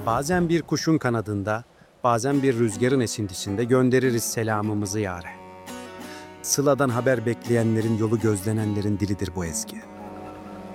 Bazen bir kuşun kanadında, bazen bir rüzgarın esintisinde göndeririz selamımızı yâre. Sıladan haber bekleyenlerin, yolu gözlenenlerin dilidir bu ezgi.